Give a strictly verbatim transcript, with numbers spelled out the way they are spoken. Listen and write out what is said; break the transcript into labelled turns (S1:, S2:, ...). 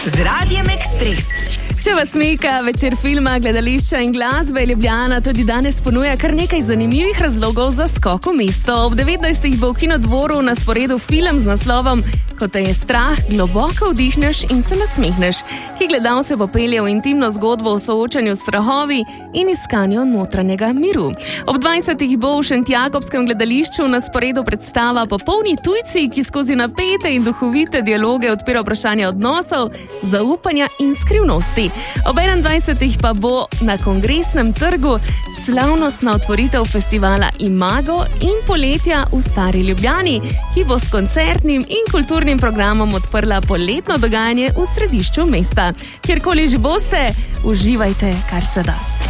S1: Z Radijem Ekspres.
S2: Če vas mika večer filma, gledališča in glasbe, Ljubljana tudi danes ponuja kar nekaj zanimivih razlogov za skok v mesto. Ob devetnajstih bo v Kinodvoru na sporedu film z naslovom Ko te je strah, globoko vdihneš in se nasmehneš, ki gledalce popelje v intimno zgodbo o soočanju s strahovi in iskanju notranjega miru. Ob dvajsetih bo v Šentjakobskem gledališču na sporedu predstava Popolni tujci, ki skozi napete in duhovite dialoge odpira vprašanja odnosov, zaupanja in skrivnosti. Ob enaindvajsetih pa bo na Kongresnem trgu slavnostna otvoritev festivala Imago in poletja v Stari Ljubljani, ki bo s koncertnim in kulturnim programom odprla poletno dogajanje v središču mesta. Kjerkoli že boste, uživajte, kar se da.